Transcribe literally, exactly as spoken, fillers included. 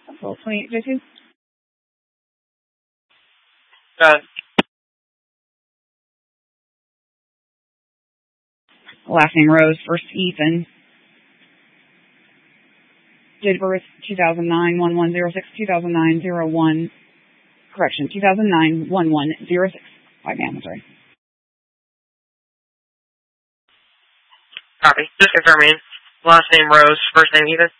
Roll twenty-eight J two. Uh, Last name Rose, first Ethan. Date of birth two thousand nine, one one zero six, two thousand nine, zero one. Correction, two thousand nine, one one zero six. Five I'm sorry. Copy. Just confirming. Last name Rose, first name Ethan.